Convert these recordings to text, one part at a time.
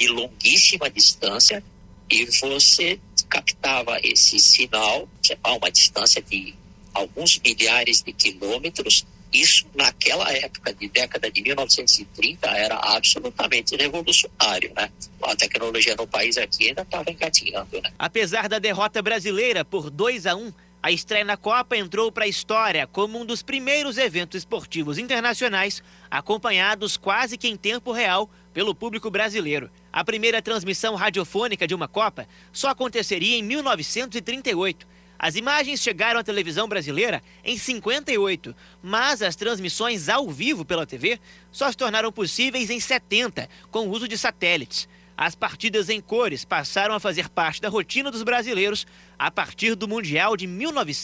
de longuíssima distância e você captava esse sinal a uma distância de alguns milhares de quilômetros. Isso, naquela época, de década de 1930, era absolutamente revolucionário, né? A tecnologia no país aqui ainda estava engatinhando, né? Apesar da derrota brasileira por 2-1, a estreia na Copa entrou para a história como um dos primeiros eventos esportivos internacionais acompanhados quase que em tempo real pelo público brasileiro. A primeira transmissão radiofônica de uma Copa só aconteceria em 1938. As imagens chegaram à televisão brasileira em 58, mas as transmissões ao vivo pela TV só se tornaram possíveis em 70, com o uso de satélites. As partidas em cores passaram a fazer parte da rotina dos brasileiros a partir do Mundial de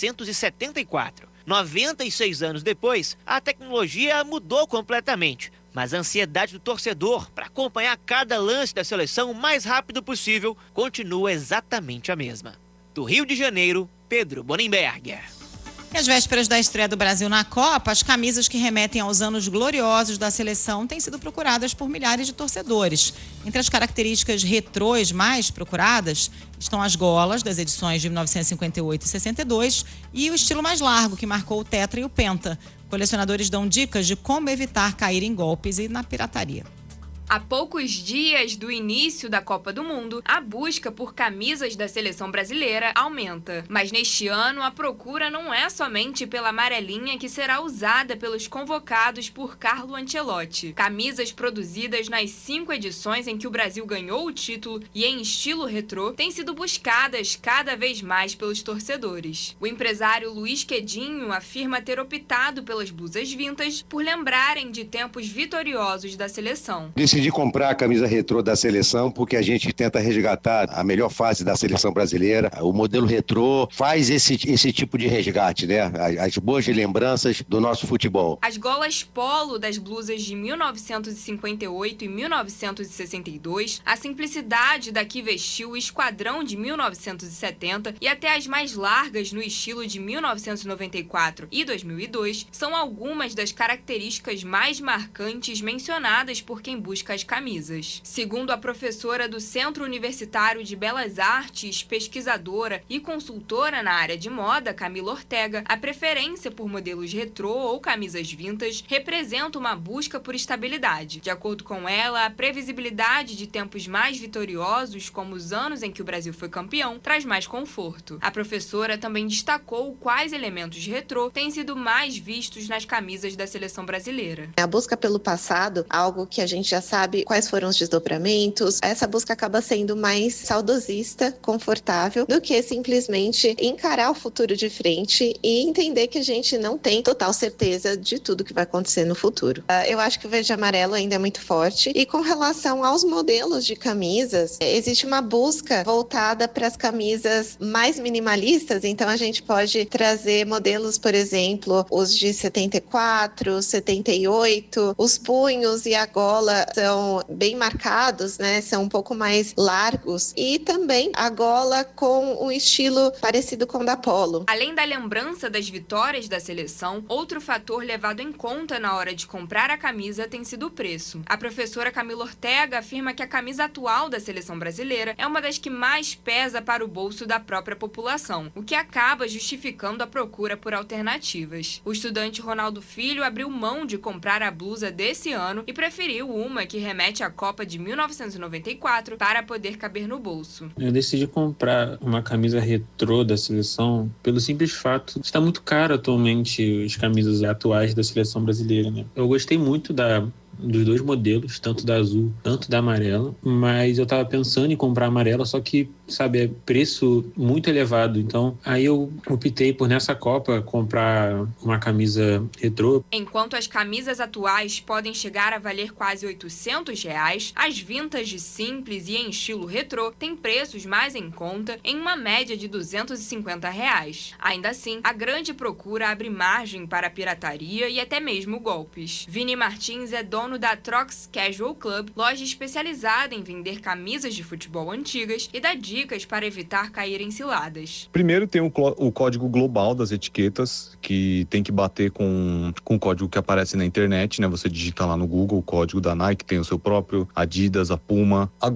1974. 96 anos depois, a tecnologia mudou completamente, mas a ansiedade do torcedor para acompanhar cada lance da seleção o mais rápido possível continua exatamente a mesma. Do Rio de Janeiro, Pedro Bonenberger. E às vésperas da estreia do Brasil na Copa, as camisas que remetem aos anos gloriosos da seleção têm sido procuradas por milhares de torcedores. Entre as características retrôs mais procuradas estão as golas das edições de 1958 e 62 e o estilo mais largo, que marcou o tetra e o penta. Colecionadores dão dicas de como evitar cair em golpes e na pirataria. Há poucos dias do início da Copa do Mundo, a busca por camisas da seleção brasileira aumenta. Mas neste ano, a procura não é somente pela amarelinha que será usada pelos convocados por Carlo Ancelotti. Camisas produzidas nas 5 edições em que o Brasil ganhou o título e em estilo retrô têm sido buscadas cada vez mais pelos torcedores. O empresário Luiz Quedinho afirma ter optado pelas blusas vintage por lembrarem de tempos vitoriosos da seleção. Decidi comprar a camisa retrô da seleção porque a gente tenta resgatar a melhor fase da seleção brasileira. O modelo retrô faz esse tipo de resgate, né? As boas lembranças do nosso futebol. As golas polo das blusas de 1958 e 1962, a simplicidade da que vestiu o esquadrão de 1970 e até as mais largas no estilo de 1994 e 2002 são algumas das características mais marcantes mencionadas por quem busca as camisas. Segundo a professora do Centro Universitário de Belas Artes, pesquisadora e consultora na área de moda, Camila Ortega, a preferência por modelos retrô ou camisas vintage representa uma busca por estabilidade. De acordo com ela, a previsibilidade de tempos mais vitoriosos, como os anos em que o Brasil foi campeão, traz mais conforto. A professora também destacou quais elementos retrô têm sido mais vistos nas camisas da seleção brasileira. A busca pelo passado, algo que a gente já sabe quais foram os desdobramentos, essa busca acaba sendo mais saudosista, confortável, do que simplesmente encarar o futuro de frente e entender que a gente não tem total certeza de tudo que vai acontecer no futuro. Eu acho que o verde e amarelo ainda é muito forte. E com relação aos modelos de camisas, existe uma busca voltada para as camisas mais minimalistas, então a gente pode trazer modelos, por exemplo, os de 74, 78, os punhos e a gola são bem marcados, né? São um pouco mais largos e também a gola com um estilo parecido com o da polo. Além da lembrança das vitórias da seleção, outro fator levado em conta na hora de comprar a camisa tem sido o preço. A professora Camila Ortega afirma que a camisa atual da seleção brasileira é uma das que mais pesa para o bolso da própria população, o que acaba justificando a procura por alternativas. O estudante Ronaldo Filho abriu mão de comprar a blusa desse ano e preferiu uma que remete à Copa de 1994 para poder caber no bolso. Eu decidi comprar uma camisa retrô da seleção pelo simples fato de estar muito caro atualmente as camisas atuais da seleção brasileira, né? Eu gostei muito dos dois modelos, tanto da azul, tanto da amarela, mas eu tava pensando em comprar a amarela, só que, sabe, é preço muito elevado, então aí eu optei por nessa Copa comprar uma camisa retrô. Enquanto as camisas atuais podem chegar a valer quase R$800, as vintage simples e em estilo retrô têm preços mais em conta, em uma média de R$250. Ainda assim, a grande procura abre margem para a pirataria e até mesmo golpes. Vini Martins é dono da Trox Casual Club, loja especializada em vender camisas de futebol antigas e dá dicas para evitar cair em ciladas. Primeiro tem o código global das etiquetas, que tem que bater com o código que aparece na internet, né? Você digita lá no Google o código da Nike, tem o seu próprio, Adidas, a Puma.